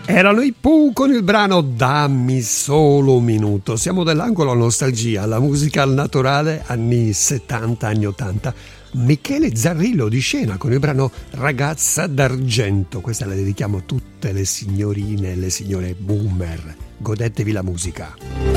Erano i Pooh con il brano Dammi solo un minuto. Siamo dell'angolo nostalgia, la musica al naturale, anni 70, anni 80. Michele Zarrillo di scena con il brano Ragazza d'argento. Questa la dedichiamo a tutte le signorine e le signore boomer. Godetevi la musica.